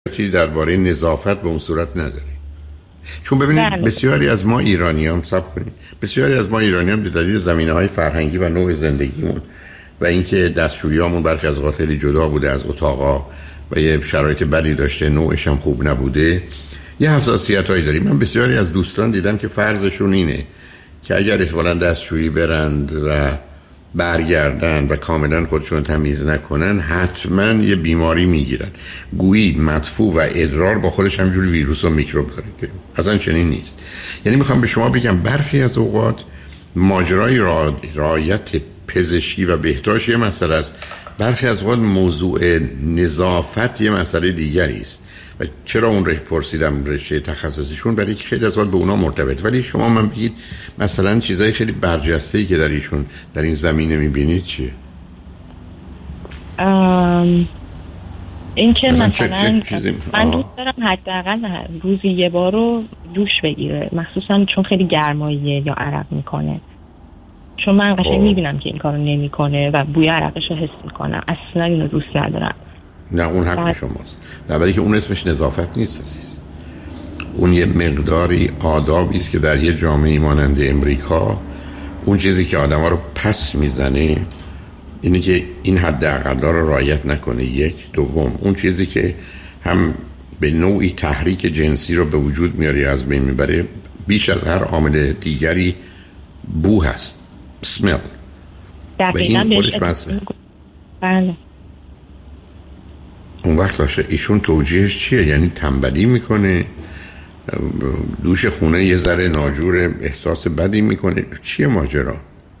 درباره نظافت به اون صورت نداری. چون ببینید بسیاری از ما ایرانیان به دلیل زمینه‌های فرهنگی و نوع زندگیمون و اینکه دستشویی‌هامون برخی از اوقات خیلی جدا بوده از اتاقا و یه شرایط بدی داشته، نوعش هم خوب نبوده، یه حساسیت‌هایی داریم. من بسیاری از دوستان دیدم که فرضشون اینه که اگر احتمالاً دستشویی برند و برگردن و کاملا خودشون تمیز نکنن حتما یه بیماری میگیرن. گویی مدفوع و ادرار با خودش همجوری ویروس و میکروب داره که اصلا چنین نیست. یعنی میخوام به شما بگم برخی از اوقات ماجرای رعایت پزشکی و بهداشت یه مسئله است، برخی از اوقات موضوع نظافت یه مسئله دیگری است. و چرا اون پرسیدم رشته تخصصیشون؟ برای که خیلی از وقت به اونا مرتبط. ولی شما من بگید مثلا چیزای خیلی برجسته‌ای که در ایشون در این زمینه می‌بینید چیه؟ این که مثلا من دوست دارم حداقل روزی یه بار رو دوش بگیره، مخصوصا چون خیلی گرماییه یا عرق میکنه. چون من قشنگ میبینم که این کارو نمیکنه و بوی عرقش رو حس میکنم. اصلا اینو دوست ندارم. نه اون حق شماست. نه ولی که اون اسمش نظافت نیست عزیز. اون یه مقداری آدابی است که در یه جامعه مانند امریکا اون چیزی که آدم‌ها رو پس میزنه اینه که این حداقل‌ها رو رعایت نکنه. یک. دوم اون چیزی که هم به نوعی تحریک جنسی رو به وجود میاره از بین میبره بیش از هر عامل دیگری بو هست. اسمل. و این خودش مسئله. بله. اون وقت باشه ایشون توجیهش چیه؟ یعنی تنبلی میکنه، دوش خونه یه ذره ناجور، احساس بدی میکنه، چیه ماجرا؟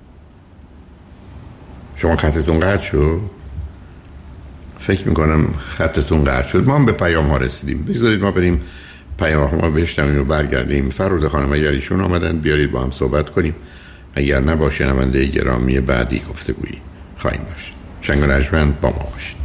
شما خطتون قطع شد؟ فکر میکنم خطتون قطع شد. ما هم به پیام ها رسیدیم. بگذارید ما بریم پیام ها ما بشنویم و برگردیم. فرود خانم اگر ایشون آمدن بیارید با هم صحبت کنیم، اگر نه با شنونده گرامی بعدی گفتگویی خواهیم باشید. شنگ و نجمن با ما باشید.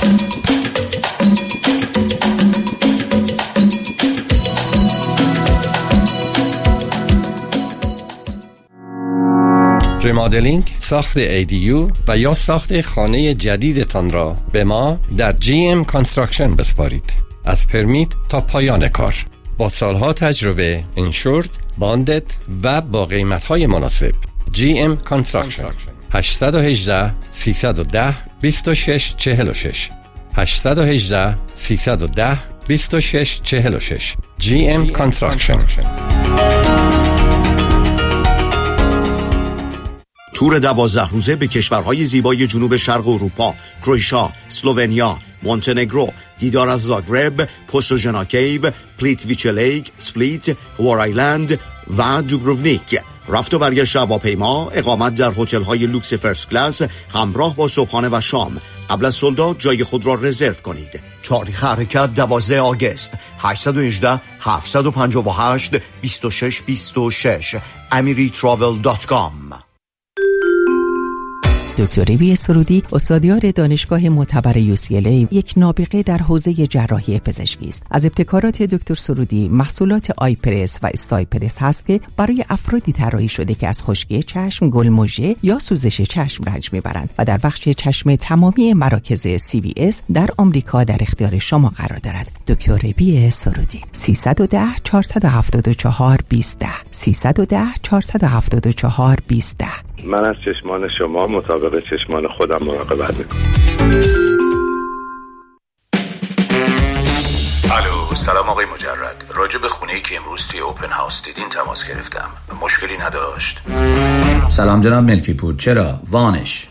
ریمادلینگ، ساخت ADU و یا ساخت خانه جدیدتان را به ما در GM Construction بسپارید. از پرمیت تا پایان کار با سالها تجربه، انشورد، باندد و با قیمت‌های مناسب. GM Construction 818 310 2646 818 310 2646 GM Construction. تور 12 روزه به کشورهای زیبای جنوب شرق اروپا، کرواتیا، اسلوونیا، مونتنگرو، دیدار از زاگرب، پوستوژنا کیو، پلیتویچ لیک، سپلیت، وار آیلند و دوبروونیک. رفت و برگشت هواپیما، اقامت در هتل‌های لوکس فرست کلاس همراه با صبحانه و شام. قبل از سولداد جای خود را رزرو کنید. تاریخ حرکت 12 آگوست. 818 758 2626 amiritravel.com. دکتر ربی سرودی استادیار دانشگاه معتبر UCLA یک نابغه در حوزه جراحی پزشکی است. از ابتکارات دکتر سرودی محصولات آیپرس و استایپرس هست که برای افرادی طراحی شده که از خشکی چشم، گلمژه یا سوزش چشم رنج میبرند و در بخش چشم تمامی مراکز CVS در آمریکا در اختیار شما قرار دارد. دکتر ربی سرودی 310 474 2010 310 474 2010. من از چشمان شما مطابق چشمان خودم مراقبت میکنم. الو، سلام آقای مجرد. راجع به خونه‌ای که امروز توی اوپن هاوس دیدین تماس گرفتم. مشکلی نداشت؟ سلام جناب ملکی پور. چرا؟ وامش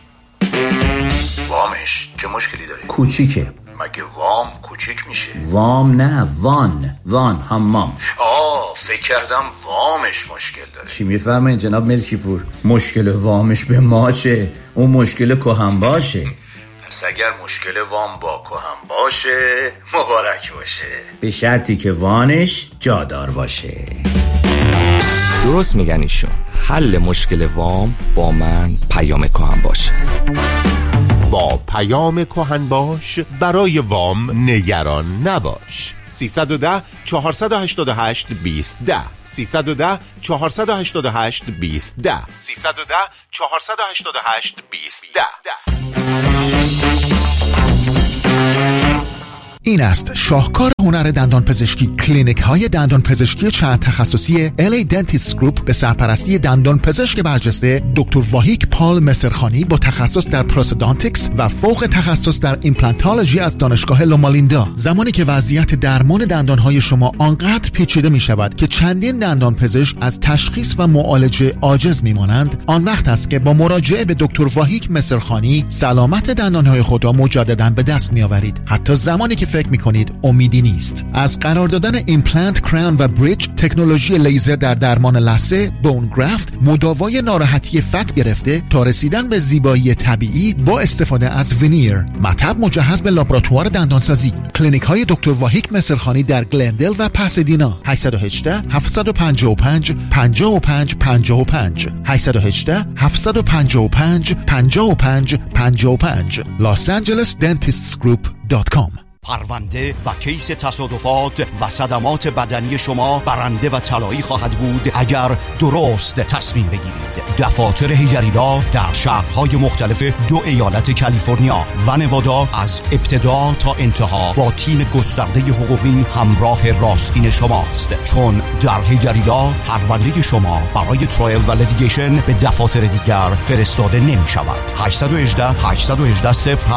چه مشکلی داره؟ کوچیکه. مگه وام کوچیک میشه؟ وام نه، وان حمام. فکر کردم وامش مشکل داره. چی میفرمایید جناب ملکی پور؟ مشکل وامش به ما چه؟ اون مشکل کهن باشه. پس اگر مشکل وام با کهن باشه مبارک باشه، به شرطی که وانش جادار باشه. درست میگن ایشون. حل مشکل وام با من پیام کهن باشه. با پیام کهن باش برای وام نگران نباش. 310 488 2010 310 488 2010 310 488 2010. این است شاهکار هنر دندان پزشکی. کلینیک های دندان پزشکی چند تخصصی LA Dentist Group به سرپرستی دندان پزشک برجسته دکتر واهیک پال مسرخانی با تخصص در پروستودانتیکس و فوق تخصص در ایمپلانتولوژی از دانشگاه لومالیندا. زمانی که وضعیت درمان دندان های شما آنقدر پیچیده می شود که چندین دندان پزشک از تشخیص و معالجه عاجز می مانند، آن وقت است که با مراجعه به دکتر واهیک مسرخانی سلامت دندان های خود را مجددا به دست می آورید، حتی زمانی که فکر می کنید امیدی نیست. از قرار دادن ایمپلنت، کراون و بریج، تکنولوژی لیزر در درمان لثه، بون گرافت، مداوای ناراحتی فک گرفته تا رسیدن به زیبایی طبیعی با استفاده از وینیر، مطب مجهز به لابراتوار دندانسازی. کلینیک های دکتر واهیک مسرخانی در گلندل و پاسادینا. 818 755 55 55 818 755 55 55 losangelesdentistsgroup.com. پرونده و کیس تصادفات و صدمات بدنی شما برنده و طلایی خواهد بود اگر درست تصمیم بگیرید. دفاتر هیجریلا در شهرهای مختلف 2 ایالت کالیفرنیا و نوادا از ابتدا تا انتها با تیم گسترده حقوقی همراه راستین شماست، چون در هیجریلا پرونده شما برای ترایل و لیتیگیشن به دفاتر دیگر فرستاده نمی شود. 818 818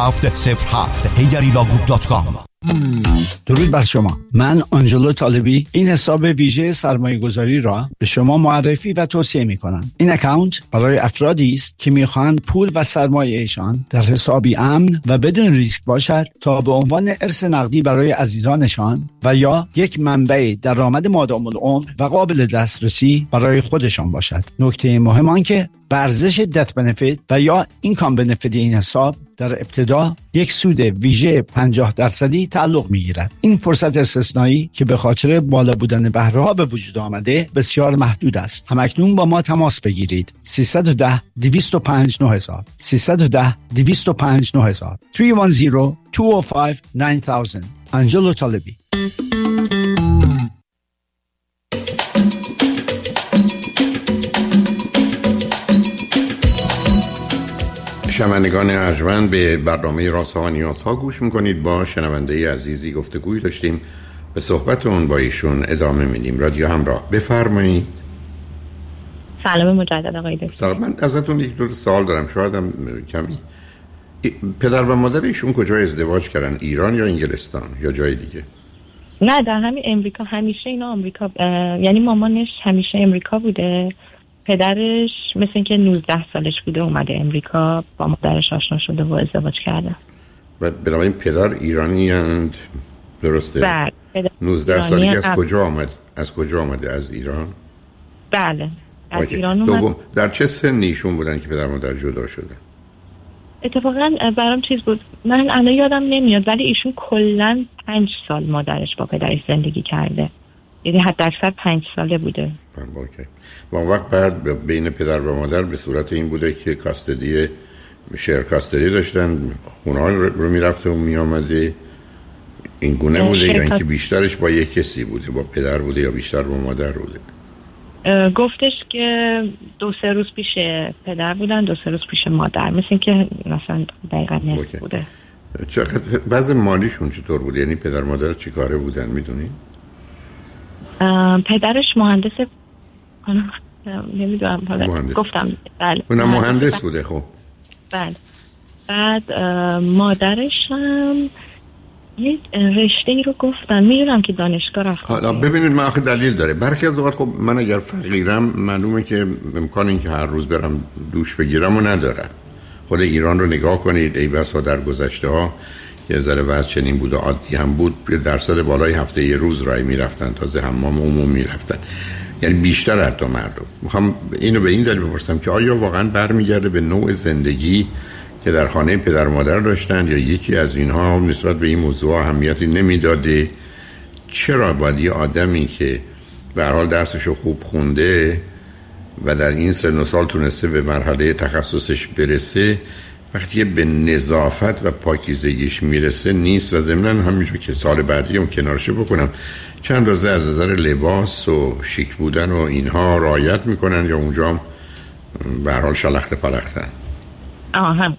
0707 hijarilaGroup.com. درود بر شما. من آنجلو طالبی این حساب ویژه سرمایه گذاری را به شما معرفی و توصیه می کنم. این اکانت برای افرادی است که می خواهند پول و سرمایه‌شان در حسابی امن و بدون ریسک باشد تا به عنوان ارث نقدی برای عزیزانشان و یا یک منبع درآمد مادام العمر و قابل دسترسی برای خودشان باشد. نکته مهم آن که به ارزش دت بنفیت و یا اینکام بنفیت این حساب در ابتدا یک سود ویژه 50% تعلق می‌گیرد. این فرصت استثنایی که به خاطر بالا بودن بهره‌ها به وجود آمده بسیار محدود است. همکنون با ما تماس بگیرید. 310 205 9000 310 205 9000 310 205 9000. آنجلو طالبی. شنوندگان ارجمند، به برنامه رازها و نیازها گوش میکنید. با شنونده عزیزی گفتگوی داشتیم، به صحبت اون با ایشون ادامه میدیم. رادیو همراه، بفرمایید. سلام مجدد آقای دکتر. من ازتون یک دو سوال دارم، شاید هم کمی. پدر و مادر ایشون کجا ازدواج کردن؟ ایران یا انگلستان یا جای دیگه؟ نه، در همین امریکا. همیشه اینا آمریکا، یعنی مامانش همیشه امریکا بوده، پدرش مثل اینکه 19 سالش بوده اومده امریکا، با مادرش آشنا شده و ازدواج کرده. و بنابراین پدر ایرانی اند، درسته؟ بله. 19 سالگی از کجا آمد؟ از کجا آمده؟ از ایران؟ بله، از ایران اومد. دوم، در چه سنیشون بودن که پدر مادر جدا شدن؟ اتفاقا برام چیز بود، من الان یادم نمیاد، ولی ایشون کلاً 5 سال مادرش با پدرش زندگی کرده، یعنی حد اکثر 5 ساله بوده. اوکی. و اون وقت بعد بین پدر و مادر به صورت این بوده که کاستدی، شیر کاستدی داشتن، خونه رو میرفته و میامده، این گونه بوده یا اینکه بیشترش با یک کسی بوده، با پدر بوده یا بیشتر با مادر بوده؟ گفتش که 2-3 روز پیش پدر بودن، 2-3 روز پیش مادر، مثل این که مثلا دقیقا نصف بوده. چقدر وضع مالیشون چطور بوده؟ یعنی پدر مادر چی کاره بودن میدونی؟ پدرش مهندس، نمیدونم گفتم. بله، اونم مهندس بوده. خب بله. بعد مادرش هم یه رشته ای رو گفتن، میدونم که دانشگاه رفت. حالا ببینید، من آخه دلیل داره. برخی از اوقات خب من اگر فقیرم معلومه که امکان این که هر روز برم دوش بگیرم و ندارم. خود ایران رو نگاه کنید، ای بسا در گذشته ها یه ذره وضع چنین بود و عادی هم بود، درصد بالای هفته یه روز رای میرفتن، تازه حمام عمومی میرفتن، یعنی بیشتر حتی مردم. میخوام اینو به این دلیل بپرسم که آیا واقعا برمیگرده به نوع زندگی که در خانه پدر و مادر داشتن یا یکی از اینها نسبت به این موضوع اهمیتی نمیداده؟ چرا باید یه آدمی که به هر حال درسشو خوب خونده و در این سن و سال تونسته به مرحله تخصصش برسه، وقتی به نظافت و پاکیزگیش میرسه نیست؟ و ضمناً همینجور که سال بعدی هم کنارش بکنم، چند روزه از نظر لباس و شیک بودن و اینها رعایت میکنن یا اونجا هم به هر حال شلخته پلختن؟ هم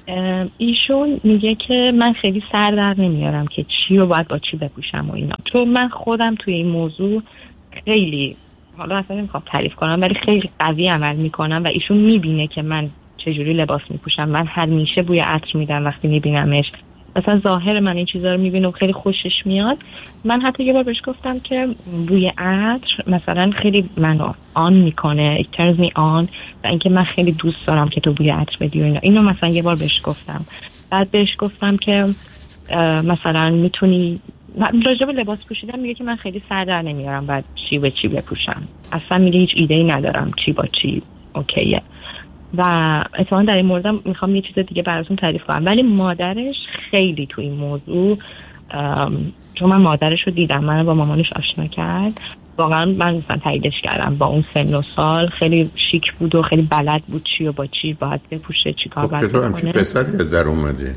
ایشون میگه که من خیلی سر در نمیارم که چی رو باید با چی بپوشم و اینا، چون من خودم توی این موضوع خیلی، حالا اصلا نمیخوام تعریف کنم ولی خیلی قوی عمل میکنم و ایشون میبینه که من چجوری لباس میپوشم. من همیشه بوی عطر میدم وقتی میبینمش، مثلا ظاهر من این چیزا رو میبینه و خیلی خوشش میاد. من حتی یه بار بهش گفتم که بوی عطر مثلا خیلی منو آن میکنه، it turns me on، و اینکه من خیلی دوست دارم که تو بوی عطر بدی و اینا. اینو مثلا یه بار بهش گفتم. بعد بهش گفتم که مثلا میتونی راجع به لباس پوشیدن میگه که من خیلی سر در نمیارم بعد چی به چی بپوشم، اصلا میگه هیچ ایده‌ای ندارم چی با چی اوکیه. و اتفاقا در این مورد میخوام یه چیز دیگه براتون تعریف کنم، ولی مادرش خیلی تو این موضوع، چون من مادرش رو دیدم، من با مامانش آشنا کرد، واقعا من مثلا تاییدش کردم. با اون سن و سال خیلی شیک بود و خیلی بلد بود چی و با چی باید بپوشه، چی کار باید بکنه. چطور همچین پسری در اومده؟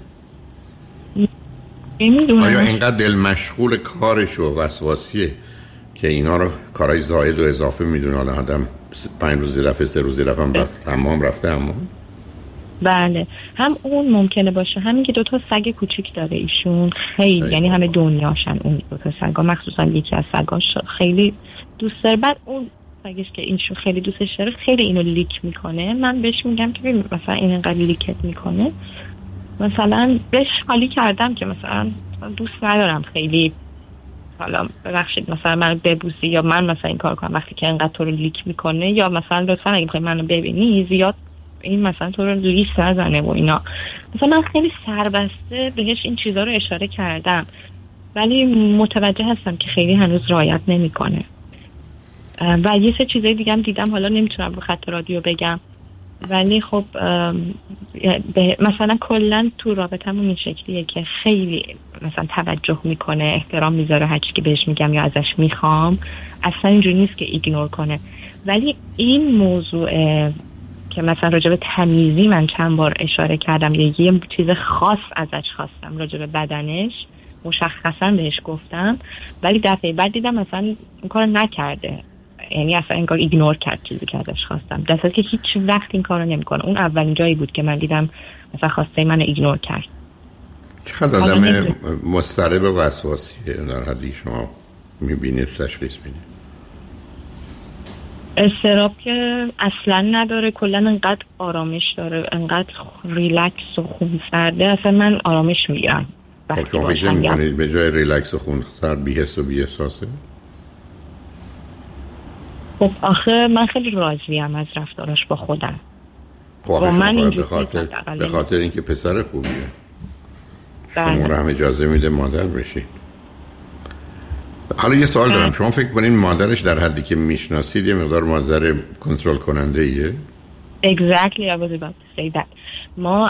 آیا اینقدر دل مشغول کارش و وسواسیه که اینا رو کارهای زائد و اضافه میدونه؟ حالا آدم 5 روز دفعه 3 روز دفعه هم رفت حمام رفته حمام. بله، هم اون ممکنه باشه، همین که 2 سگ کوچیک داره ایشون خیلی، یعنی همه دنیاشن اون 2 سگا، مخصوصا یکی از سگاش خیلی دوست داره. بعد اون سگش که اینشون خیلی دوستش داره خیلی اینو لیک میکنه. من بهش میگم که مثلا این انقدر لیکت میکنه، مثلا بهش حالی کردم که مثلا دوست ندارم خیلی، حالا ببخشید مثلا منو ببوسی یا من مثلا این کار کنم وقتی که انقدر تو رو لیک میکنه، یا مثلا لطفا اگه میخوای منو ببینی زیاد این مثلا تو رو لیک نزنه و اینا. مثلا من خیلی سربسته بهش این چیزا رو اشاره کردم، ولی متوجه هستم که خیلی هنوز رعایت نمیکنه. و یه سه چیزای دیگه هم دیدم، حالا نمیتونم رو خط رادیو بگم، ولی خب مثلا کلا تو رابطمون این شکلیه که خیلی مثلا توجه میکنه، احترام میذاره هر چی که بهش میگم یا ازش میخوام، اصلا اینجوری نیست که ایگنور کنه. ولی این موضوع که مثلا راجع به تمیزی من چند بار اشاره کردم یا یه چیز خاص ازش خواستم راجع به بدنش، مشخصا بهش گفتم، ولی دفعه بعد دیدم مثلا این کار نکرده، یعنی اصلا انگار ایگنور کرد چیزی که ازش خواستم، در حالی که هیچ وقت این کارو نمیکنه. اون اولین جایی بود که من دیدم مثلا خواسته منو ایگنور کرد. چقدر آدم مضطرب و وسواسیه در حدی شما میبینید تشخیص میدید؟ استراب که اصلا نداره، کلا انقدر آرامش داره، انقدر ریلکس و خونسرده، اصلا من آرامش میگیرم. شما فکر نمی‌کنید به جای ریلکس و خونسرد بی‌حس و بی‌احساسه؟ خب آخه من خیلی راضیم از رفتارش با خودم. خب من به خاطر اینکه پسر خوبیه شما رو هم اجازه میده مادر بشی. حالا یه سوال دارم، شما فکر کنین مادرش در حدی که میشناسید یه مقدار مادر کنترل کننده ایه؟ Exactly, I was about to say that. ما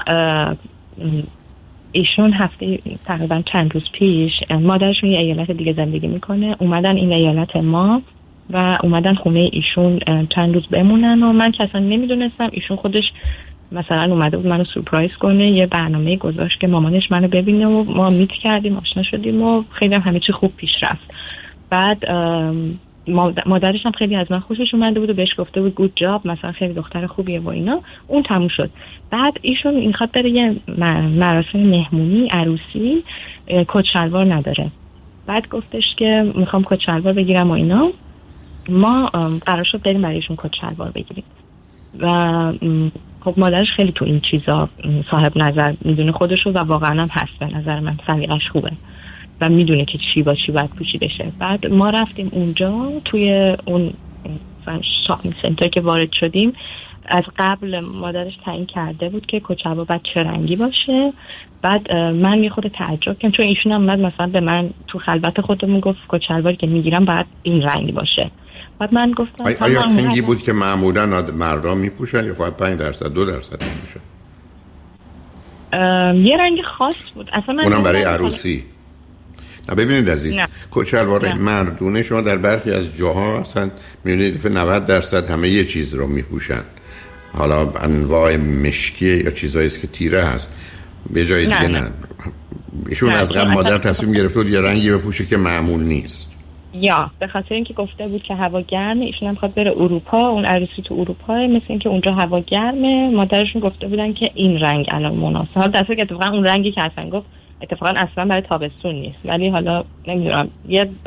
ایشون هفته تقریبا چند روز پیش، مادرشون یه ایالت دیگه زندگی میکنه، اومدن این ایالت ما و اومدن خونه ایشون چند روز بمونن و من که اصلا نمیدونستم. ایشون خودش مثلا اومده بود منو سورپرایز کنه، یه برنامه گذاشت که مامانش منو ببینه و ما میت کردیم، آشنا شدیم و خیلی همه چی خوب پیش رفت. بعد مادرش هم خیلی از من خوشش اومده بود و بهش گفته بود گود جاب، مثلا خیلی دختر خوبیه و اینا. اون تموم شد. بعد ایشون میخواد بره یه مراسم مهمونی عروسی، کت شلوار نداره. بعد گفتش که میخوام کت شلوار بگیرم و اینا. ما قرار شد بریم برایشون کت شلوار بگیریم و خب مادرش خیلی تو این چیزا صاحب نظر میدونه خودشو و واقعا هم هست، به نظر من سلیقش خوبه و میدونه که چی با چی باید پوشیده شه. بعد ما رفتیم اونجا، توی اون شاپینگ سنتر که وارد شدیم از قبل مادرش تعیین کرده بود که کت شلوار باید چه رنگی باشه. بعد من یه خود تعجب کردم چون ایشون هم مثلا به من تو خلوت خودمون گفت کت شلواری که میگیرم باید این رنگی باشه. بعد من گفتم آیا رنگی بود که معمولا مردم میپوشن یا فقط 5% 2% میپوشن؟ یه رنگ خاص بود اصلا. اونم برای عروسی؟ نه ببینید عزیز، کت شلوار مردونه شما در برخی از جاها اصلا میبینید 90% همه یه چیز رو میپوشن، حالا انواع مشکیه یا چیزایی است که تیره هست، به جای دیگه نه. ایشون از قبل مادر تصمیم گرفت بود یه رنگی بپوشه که معمول نیست. یا به خاطر اینکه گفته بود که هوا گرمه، ایشون هم میخواد بره اروپا، اون عروسی تو اروپا، مثل اینکه اونجا هوا گرمه. مادرشون گفته بودن که این رنگ الان مناسبه. حالا دفعه که اتفاقا اون رنگی که اصلا گفت اتفاقا اصلا برای تابستون نیست، ولی حالا نمیدونم یه